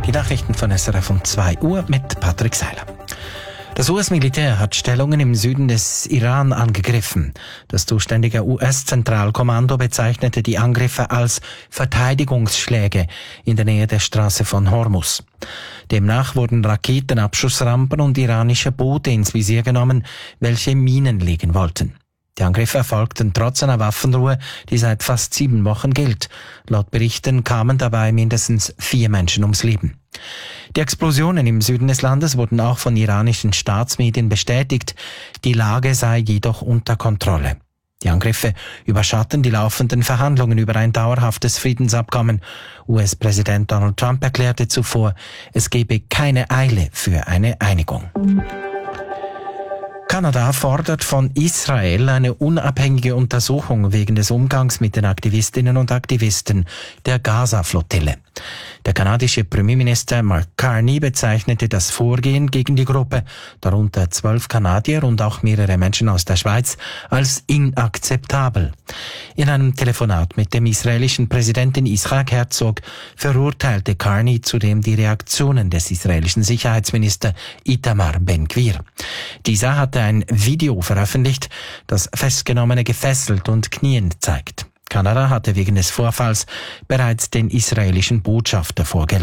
Die Nachrichten von SRF um 2 Uhr mit Patrick Seiler. Das US-Militär hat Stellungen im Süden des Iran angegriffen. Das zuständige US-Zentralkommando bezeichnete die Angriffe als Verteidigungsschläge in der Nähe der Straße von Hormuz. Demnach wurden Raketenabschussrampen und iranische Boote ins Visier genommen, welche Minen legen wollten. Die Angriffe erfolgten trotz einer Waffenruhe, die seit fast 7 Wochen gilt. Laut Berichten kamen dabei mindestens 4 Menschen ums Leben. Die Explosionen im Süden des Landes wurden auch von iranischen Staatsmedien bestätigt. Die Lage sei jedoch unter Kontrolle. Die Angriffe überschatten die laufenden Verhandlungen über ein dauerhaftes Friedensabkommen. US-Präsident Donald Trump erklärte zuvor, es gebe keine Eile für eine Einigung. Kanada fordert von Israel eine unabhängige Untersuchung wegen des Umgangs mit den Aktivistinnen und Aktivisten der Gaza-Flottille. Der kanadische Premierminister Mark Carney bezeichnete das Vorgehen gegen die Gruppe, darunter 12 Kanadier und auch mehrere Menschen aus der Schweiz, als inakzeptabel. In einem Telefonat mit dem israelischen Präsidenten Yitzhak Herzog verurteilte Carney zudem die Reaktionen des israelischen Sicherheitsministers Itamar Ben-Gvir. Dieser hatte ein Video veröffentlicht, das Festgenommene gefesselt und kniend zeigt. Kanada hatte wegen des Vorfalls bereits den israelischen Botschafter vorgeladen.